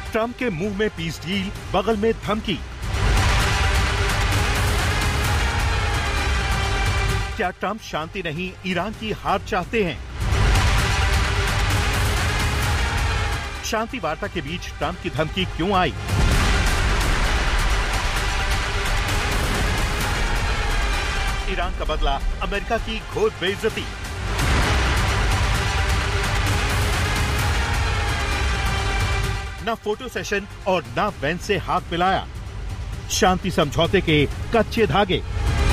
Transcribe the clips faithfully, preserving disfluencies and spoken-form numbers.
Trump के मुंह में पीस डील, बगल में धमकी। क्या ट्रंप शांति नहीं, ईरान की हार चाहते हैं? शांति वार्ता के बीच ट्रंप की धमकी क्यों आई? ईरान का बदला, अमेरिका की घोर बेइज्जती। न फोटो सेशन और न वेंस से हाथ मिलाया। शांति समझौते के कच्चे धागे।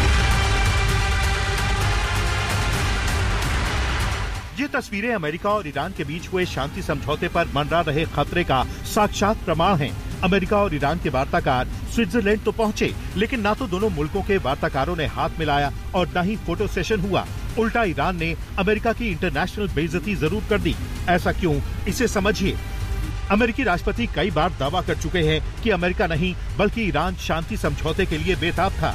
ये तस्वीरें अमेरिका और ईरान के बीच हुए शांति समझौते पर मंडरा रहे खतरे का साक्षात प्रमाण हैं। अमेरिका और ईरान के वार्ताकार स्विट्जरलैंड तो पहुंचे, लेकिन ना तो दोनों मुल्कों के वार्ताकारों ने हाथ मिलाया और न ही फोटो सेशन हुआ। उल्टा ईरान ने अमेरिका की इंटरनेशनल बेइज्जती जरूर कर दी। ऐसा क्यों, इसे समझिए। अमेरिकी राष्ट्रपति कई बार दावा कर चुके हैं कि अमेरिका नहीं बल्कि ईरान शांति समझौते के लिए बेताब था।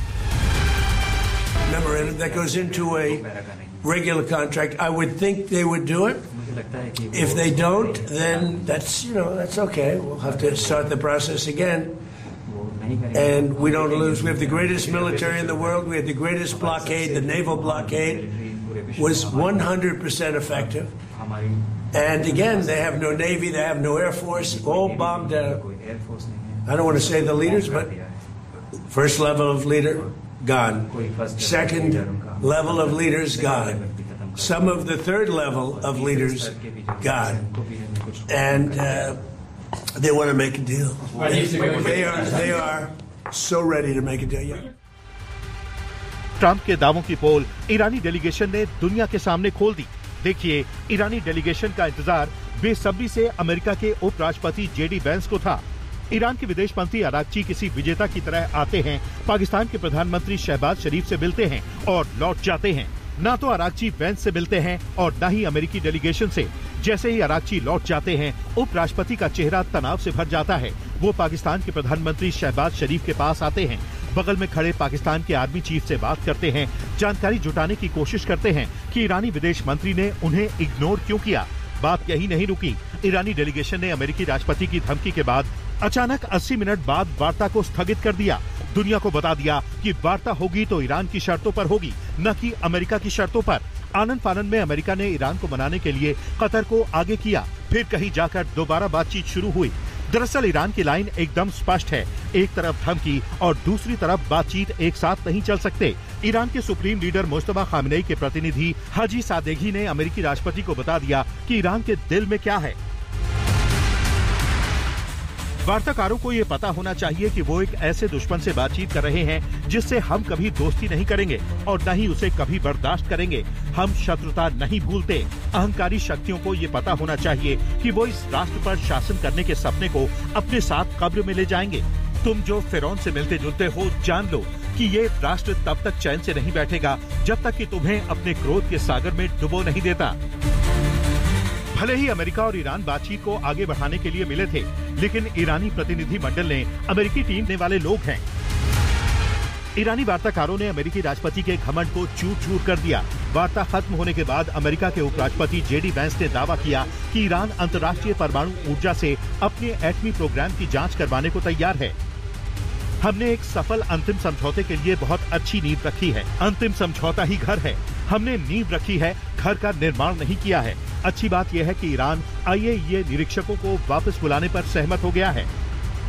Regular contract, I would think they would do it. If they don't, then that's, you know, that's okay. We'll have to start the process again. And we don't lose. We have the greatest military in the world. We had the greatest blockade. The naval blockade was one hundred percent effective. And again, they have no Navy, they have no Air Force, all bombed out. I don't want to say the leaders, but first level of leader, gone. Second level of leaders, gone. Some of the third level of leaders, gone. And uh, they want to make a deal. They are, they are so ready to make a deal. Yeah. Trump के दावों की पोल ईरानी delegation ने दुनिया के सामने खोल दी। देखिए, ईरानी delegation का इंतजार बेसब्री से अमेरिका के उपराष्ट्रपति जेडी वेंस को था। ईरान के विदेश मंत्री अरागची किसी विजेता की तरह आते हैं, पाकिस्तान के प्रधानमंत्री शहबाज शरीफ से मिलते हैं और लौट जाते हैं। ना तो अरागची वेंस से मिलते हैं और न ही अमेरिकी डेलीगेशन से। जैसे ही अरागची लौट जाते हैं, उपराष्ट्रपति का चेहरा तनाव से भर जाता है। वो पाकिस्तान के प्रधानमंत्री शहबाज शरीफ के पास आते हैं, बगल में खड़े पाकिस्तान के आर्मी चीफ से बात करते हैं, जानकारी जुटाने की कोशिश करते हैं कि ईरानी विदेश मंत्री ने उन्हें इग्नोर क्यों किया। बात यही नहीं रुकी। ईरानी डेलीगेशन ने अमेरिकी राष्ट्रपति की धमकी के बाद अचानक अस्सी मिनट बाद वार्ता को स्थगित कर दिया। दुनिया को बता दिया कि वार्ता होगी तो ईरान की शर्तों पर होगी, न कि अमेरिका की शर्तों पर। आनन फानन में अमेरिका ने ईरान को मनाने के लिए कतर को आगे किया, फिर कहीं जाकर दोबारा बातचीत शुरू हुई। दरअसल ईरान की लाइन एकदम स्पष्ट है, एक तरफ धमकी और दूसरी तरफ बातचीत एक साथ नहीं चल सकते। ईरान के सुप्रीम लीडर मुस्तफा खामेनेई के प्रतिनिधि हाजी सादेगी ने अमेरिकी राष्ट्रपति को बता दिया कि ईरान के दिल में क्या है। वार्ताकारों को ये पता होना चाहिए कि वो एक ऐसे दुश्मन से बातचीत कर रहे हैं जिससे हम कभी दोस्ती नहीं करेंगे और न ही उसे कभी बर्दाश्त करेंगे। हम शत्रुता नहीं भूलते। अहंकारी शक्तियों को ये पता होना चाहिए कि वो इस राष्ट्र पर शासन करने के सपने को अपने साथ कब्र में ले जाएंगे। तुम जो फिरौन से मिलते जुलते हो, जान लो कि ये राष्ट्र तब तक चैन से नहीं बैठेगा जब तक कि तुम्हें अपने क्रोध के सागर में डुबो नहीं देता। भले ही अमेरिका और ईरान बातचीत को आगे बढ़ाने के लिए मिले थे, लेकिन ईरानी प्रतिनिधि मंडल ने अमेरिकी टीम ने वाले लोग हैं। ईरानी वार्ताकारों ने अमेरिकी राष्ट्रपति के घमंड को चूर चूर कर दिया। वार्ता खत्म होने के बाद अमेरिका के उपराष्ट्रपति जेडी वेंस ने दावा किया कि ईरान अंतर्राष्ट्रीय परमाणु ऊर्जा से अपने एटमी प्रोग्राम की जांच करवाने को तैयार है। हमने एक सफल अंतिम समझौते के लिए बहुत अच्छी नींव रखी है। अंतिम समझौता ही घर है। हमने नींव रखी है, घर का निर्माण नहीं किया है। अच्छी बात यह है कि ईरान आई ए ई ए निरीक्षकों को वापस बुलाने पर सहमत हो गया है।